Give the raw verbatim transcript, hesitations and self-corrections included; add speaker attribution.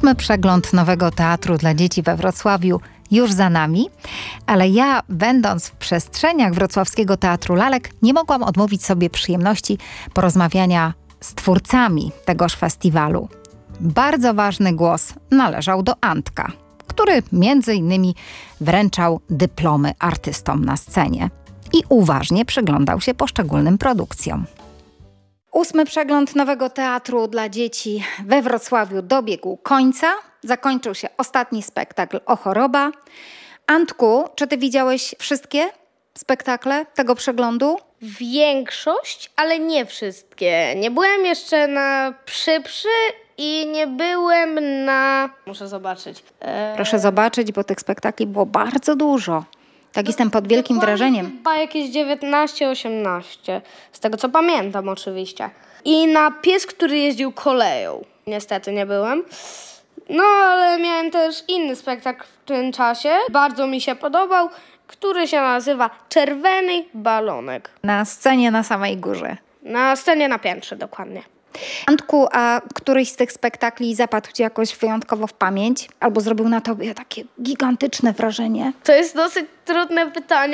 Speaker 1: Ósmy przegląd nowego teatru dla dzieci we Wrocławiu już za nami, ale ja, będąc w przestrzeniach Wrocławskiego Teatru Lalek, nie mogłam odmówić sobie przyjemności porozmawiania z twórcami tegoż festiwalu. Bardzo ważny głos należał do Antka, który między innymi wręczał dyplomy artystom na scenie i uważnie przyglądał się poszczególnym produkcjom. Ósmy przegląd nowego teatru dla dzieci we Wrocławiu dobiegł końca. Zakończył się ostatni spektakl O choroba. Antku, czy ty widziałeś wszystkie spektakle tego przeglądu?
Speaker 2: Większość, ale nie wszystkie. Nie byłem jeszcze na Przyprzy i nie byłem na... Muszę zobaczyć. Eee...
Speaker 1: Proszę zobaczyć, bo tych spektakli było bardzo dużo. Tak jestem pod wielkim
Speaker 2: Dokładnie
Speaker 1: wrażeniem.
Speaker 2: Chyba jakieś dziewiętnaście osiemnaście, z tego co pamiętam oczywiście. I na Pies, który jeździł koleją. Niestety nie byłem. No ale miałem też inny spektakl w tym czasie. Bardzo mi się podobał, który się nazywa Czerwony balonek.
Speaker 1: Na scenie na samej górze.
Speaker 2: Na scenie na piętrze dokładnie.
Speaker 1: Antku, a któryś z tych spektakli zapadł ci jakoś wyjątkowo w pamięć? Albo zrobił na tobie takie gigantyczne wrażenie?
Speaker 2: To jest dosyć trudne pytanie,